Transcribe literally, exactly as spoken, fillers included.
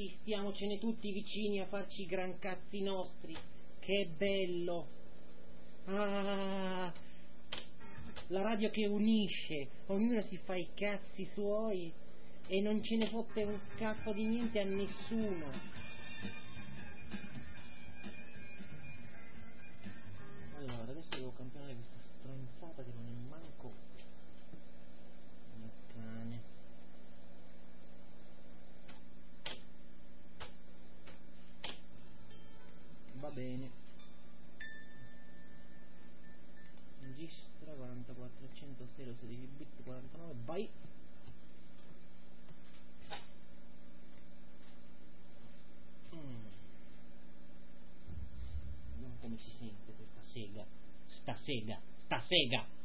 Sì, stiamocene tutti vicini a farci i gran cazzi nostri. Che bello. Ah, la radio che unisce, ognuno si fa i cazzi suoi e non ce ne fotte un cazzo di niente a nessuno. Allora, adesso devo campionare questa stronzata che non è manco un cane. Va bene. Registra quarantaquattro cento stereo sedici bit quarantanove, vai. Mm. Vediamo come si sente questa sega. Sta sega, sta sega.